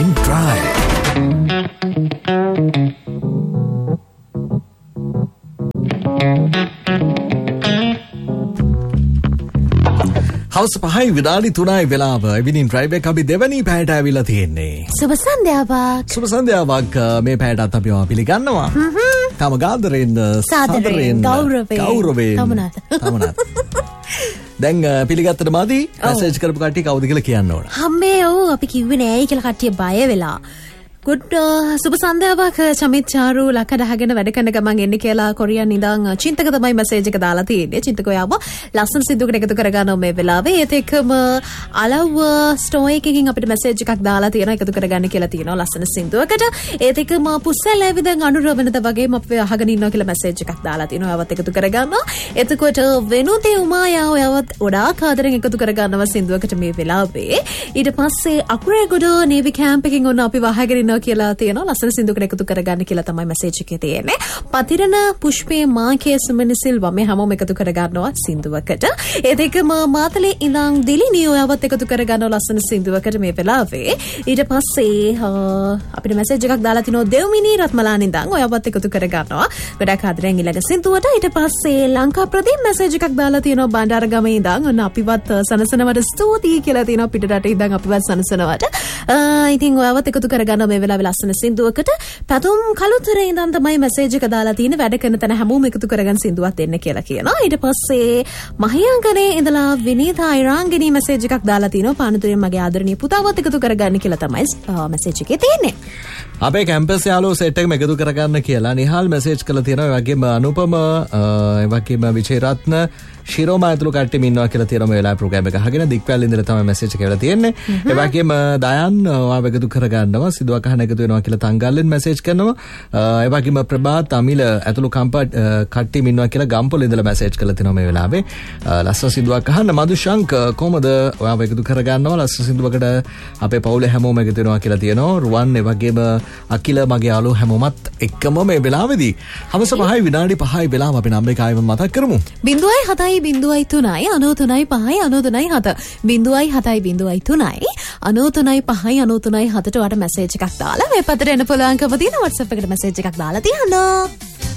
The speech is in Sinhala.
Evening Drive. හවස 5 විනාඩි 3යි වෙලාව. Evening Drive එක අපි දෙවැනි පැයට ඇවිල්ලා තියෙන්නේ. සුබ සන්ධ්‍යාවක්. සුබ සන්ධ්‍යාවක් මේ පැයටත් අපි පිළිගන්නවා. තම ගාදරෙන් සාදරෙන් ගෞරවයෙන් තමනත්. දැන් පිළිගත්තට මදි මැසේජ් කරපු කට්ටිය කවුද කියලා කියන්න ඕන. හම්බේ ඔව් අපි කිව්වේ නෑයි කියලා කට්ටිය බය වෙලා. good සුබ සන්ධ්‍යාවක් චමිත් චාරු ලකඩහගෙන වැඩ කරන ගමන් එන්නේ කියලා කොරියන් ඉඳන් චින්තක තමයි මැසේජ් එක දාලා තියෙන්නේ. චින්තක ඔයාව ලස්සන සිද්දුවකට එකතු කරගන්නවා මේ වෙලාවේ. ඒත් එක්කම අලව් ස්ටෝ එකකින් අපිට මැසේජ් එකක් දාලා තියෙනවා එකතු කරගන්න කියලා තියෙනවා ලස්සන සිද්දුවකට. ඒත් එක්කම පුස්සල් ඇවිදන් අනුරවනද වගේම අපි අහගෙන ඉන්නවා කියලා මැසේජ් එකක් දාලා තියෙනවා. ඔයාවත් එකතු කරගන්නවා. එතකොට වෙනුතේ උමායා ඔයාවත් ගොඩාක් ආදරෙන් එකතු කරගන්නවා සිද්දුවකට මේ වෙලාවේ. ඊට පස්සේ අකුරේගොඩ නේවි කැම්ප් එකකින් ඔන්න අපි වහගෙන කියලා තියෙනවා ලස්සන සින්දුවකට එකතු කරගන්න කියලා තමයි මැසේජ් එකේ තියෙන්නේ. පතිරණ පුෂ්පේ මාකේ සුමනිසිල් වමේ හැමෝම එකතු කරගන්නවා සින්දුවකට. ඒ දෙකම මාතලේ ඉඳන් දිලිනී ඔයාවත් එකතු කරගන්නවා ලස්සන සින්දුවකට මේ වෙලාවේ. ඊට පස්සේ අපිට මැසේජ් එකක් දාලා තිනෝ දෙව්මිනී රත්මලාන් ඉඳන් ඔයාවත් එකතු කරගන්නවා. ගොඩක් ආදරෙන් ඊළඟ සින්දුවට. ඊට පස්සේ ලංකා ප්‍රදීප් මැසේජ් එකක් දාලා තිනෝ බණ්ඩාරගමේ ඉඳන් ඔන්න අපිවත් සනසනවට ස්තුතියි කියලා තිනෝ පිටරට ඉඳන් අපිවත් සනසනවට. ඉතින් ඔයාවත් එකතු කරගන්නවා මේ වෙලාවේ ලස්සන සින්දුවකට. පැතුම් කලුතරේ ඉඳන් තමයි මැසේජ් එක දාලා තියෙන වැඩ කරන තැන හැමෝම එකතු කරගන්න සින්දුවක් දෙන්න කියලා කියනවා. ඊට පස්සේ මහියංගනේ ඉඳලා විනීතා ඉරාංගනී මැසේජ් එකක් දාලා තිනවා පානතුරෙන් මගේ ආදරණීය පුතාවත් එකතු කරගන්න කියලා තමයි මැසේජ් එකේ තියෙන්නේ. අපේ කැම්පස් යාළුවෝ සෙට් එකම එකතු කරගන්න කියලා නිහාල් මැසේජ් කළා තියෙනවා. ඒ වගේම අනුපම ඒ වගේම විජේරත්න ශිරෝම ඇතුළු කට්ටියම ඉන්නවා කියලා තියෙනවා මේ වෙලාවේ ප්‍රෝග්‍රෑම් එක අහගෙන දික්වැල් ඉඳලා තමයි මැසේජ් එක කියලා තියෙන්නේ. ඒ වගේම දයන් ඔයාව එකතු කරගන්නවා සිදුවක් අහන එකතු වෙනවා කියලා තංගල්ලෙන් මැසේජ් කරනවා. ඒ වගේම ප්‍රභාත් අමිල ඇතුළු කට්ටියම ඉන්නවා කියලා ගම්පොල ඉඳලා මැසේජ් කරලා තියෙනවා මේ වෙලාවේ. ලස්සන සිදුවක් අහන්න මදුශංක කොහමද ඔයාව එකතු කරගන්නවා ලස්සන සිදුවකට අපේ පවුලේ හැමෝම එකතු වෙනවා කියලා තියෙනවා. රුවන් ඒ වගේම අකිල මගේ යාළුවෝ හැමෝමත් එක්කම මේ වෙලාවේදී හවස 5 විනාඩි 5යි වෙලාව අපි නම් එක ආයෙම මතක් කරමු. 0.7 0.3 93 5 93 7 0.7 0.3 93 5 93 7ට ඔයාලට මැසේජ් එකක් දාලා මේ පතර එන පුළුවන්කම තියෙන WhatsApp එකට මැසේජ් එකක් දාලා තියන්න.